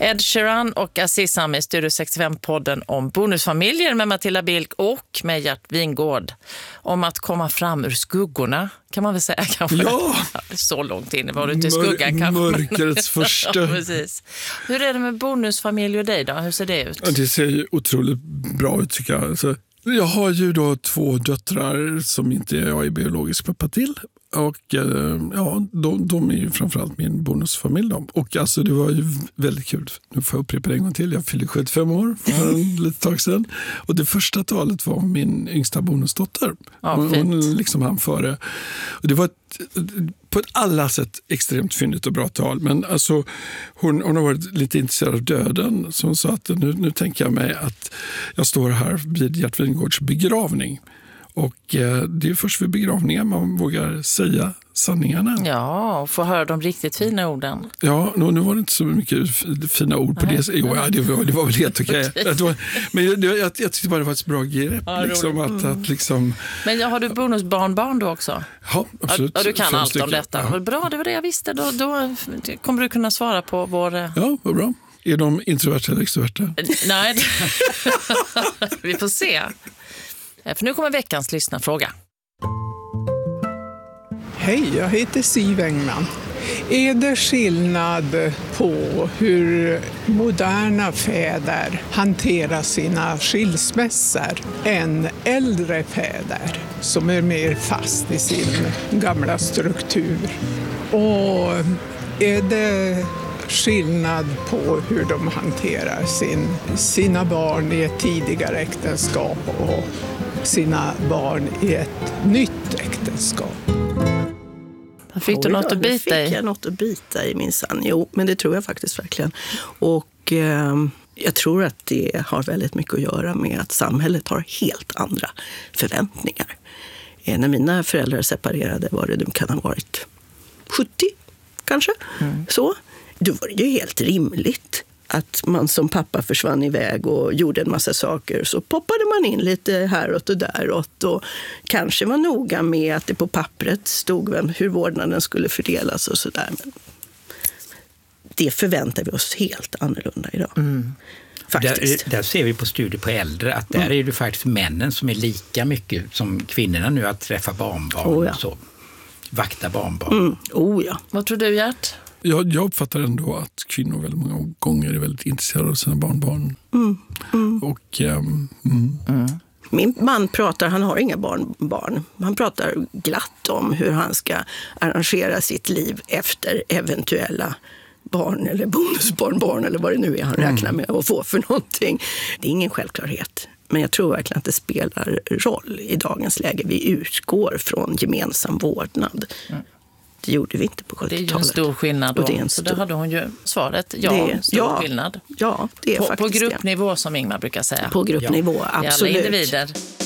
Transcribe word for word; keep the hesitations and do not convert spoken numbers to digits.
Ed Sheeran och Aziz Sami i Studio sextiofem-podden om bonusfamiljer med Matilda Bilk och med Gert Wingård. Om att komma fram ur skuggorna, kan man väl säga kanske. Ja! Så långt in var du inte i skuggan kanske. Mörkrets första. Ja, precis. Hur är det med bonusfamilj och dig då? Hur ser det ut? Ja, det ser ju otroligt bra ut tycker jag. Alltså, jag har ju då två döttrar som inte jag är biologisk pappa till. Och ja, de, de är ju framförallt min bonusfamilj då. Och alltså det var ju väldigt kul. Nu får jag upprepa det en gång till. Jag fyllde sjuttiofem år för en lite tag sedan. Och det första talet var min yngsta bonusdotter. Ja, hon, fint. hon liksom han före. Och det var ett, på ett alla sätt extremt fyndigt och bra tal. Men alltså hon, hon har varit lite intresserad av döden. Så hon sa att nu, nu tänker jag mig att jag står här vid Gert Wingårds begravning. Och eh, det är först vid begravningar man vågar säga sanningarna. Ja, och få höra de riktigt fina orden. Ja, nu, nu var det inte så mycket f- fina ord på det. Jo, ja, det, var, det var väl helt okej. Okay. Men jag, jag, jag tyckte bara det var ett bra grepp. Ja, liksom, att, att, liksom... Men har du bonusbarnbarn då också? Ja, absolut. Ja, du kan Fem allt stycken. om detta. Ja. Bra, det var det jag visste. Då, då kommer du kunna svara på vår... Ja, vad bra. Är de introverta eller extroverta? Nej, vi får se. För nu kommer veckans lyssnarfråga. Hej, jag heter Siv Engman. Är det skillnad på hur moderna fäder hanterar sina skilsmässor än äldre fäder som är mer fast i sin gamla struktur? Och är det skillnad på hur de hanterar sin, sina barn i ett tidigare äktenskap och sina barn i ett nytt äktenskap? Fick du Oj, något då, att bita fick i? jag något att bita i minsann. Jo, men det tror jag faktiskt verkligen. Och eh, jag tror att det har väldigt mycket att göra med att samhället har helt andra förväntningar. Eh, när mina föräldrar separerade var det, de kan ha varit sjuttio kanske. Mm. Så. Då var det ju helt rimligt att man som pappa försvann iväg och gjorde en massa saker. Så poppade man in lite häråt och däråt och kanske var noga med att det på pappret stod vem, hur vårdnaden skulle fördelas och sådär. Men det förväntar vi oss helt annorlunda idag. Mm. Där, där ser vi på studier på äldre att där mm. är det faktiskt männen som är lika mycket som kvinnorna nu att träffa barnbarn oh, ja. och så. Vakta barnbarn. Mm. Oh, ja. Vad tror du, Gert? Jag, jag uppfattar ändå att kvinnor väldigt många gånger är väldigt intresserade av sina barnbarn. Mm. Mm. Och, um, mm. Mm. Min man pratar, han har inga barnbarn. Han pratar glatt om hur han ska arrangera sitt liv efter eventuella barn eller bonusbarnbarn eller vad det nu är han mm. räknar med att få för någonting. Det är ingen självklarhet. Men jag tror verkligen att det spelar roll i dagens läge. Vi utgår från gemensam vårdnad. Mm. Det gjorde vi inte på sjuttiotalet. Det är ju en stor skillnad då. Och det är en stor... Så stor... då hade hon ju svaret. Ja, det... stor ja, skillnad. Ja, det är på, faktiskt på gruppnivå som Ingmar brukar säga. På gruppnivå, ja. absolut. I alla individer.